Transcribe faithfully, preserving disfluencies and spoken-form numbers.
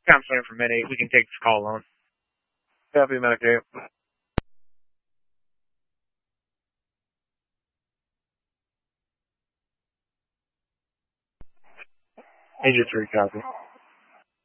Counseling from Med eight. We can take this call alone. Copy, Medic eight. Agent three, copy.